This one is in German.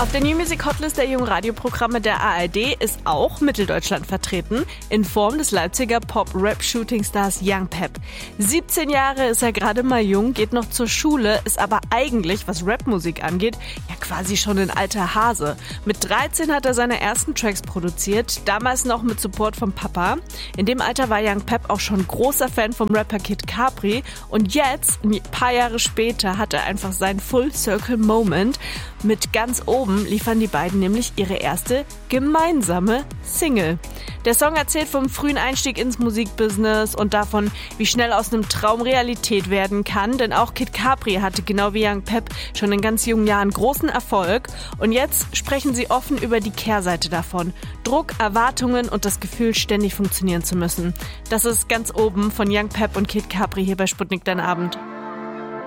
Auf der New Music Hotlist der jungen Radioprogramme der ARD ist auch Mitteldeutschland vertreten, in Form des Leipziger Pop-Rap-Shooting-Stars Young Pep. 17 Jahre ist er gerade mal jung, geht noch zur Schule, ist aber eigentlich, was Rapmusik angeht, ja quasi schon ein alter Hase. Mit 13 hat er seine ersten Tracks produziert, damals noch mit Support vom Papa. In dem Alter war Young Pep auch schon großer Fan vom Rapper Kid Capri und jetzt, ein paar Jahre später, hat er einfach seinen Full-Circle-Moment. Mit Ganz oben liefern die beiden nämlich ihre erste gemeinsame Single. Der Song erzählt vom frühen Einstieg ins Musikbusiness und davon, wie schnell aus einem Traum Realität werden kann, denn auch Kid Capri hatte genau wie Young Pep schon in ganz jungen Jahren großen Erfolg und jetzt sprechen sie offen über die Kehrseite davon. Druck, Erwartungen und das Gefühl, ständig funktionieren zu müssen. Das ist Ganz oben von Young Pep und Kid Capri hier bei Sputnik Dein Abend.